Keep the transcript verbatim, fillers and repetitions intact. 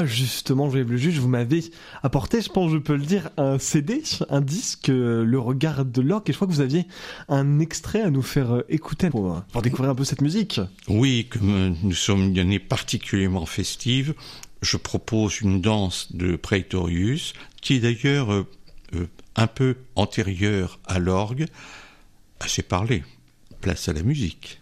Justement, je le juge, vous m'avez apporté, je pense que je peux le dire, un C D, un disque, Le Regard de l'Orgue, et je crois que vous aviez un extrait à nous faire écouter pour, pour découvrir un peu cette musique. Oui, comme nous sommes une année particulièrement festive, je propose une danse de Praetorius, qui est d'ailleurs euh, euh, un peu antérieure à l'orgue. Assez parlé, place à la musique.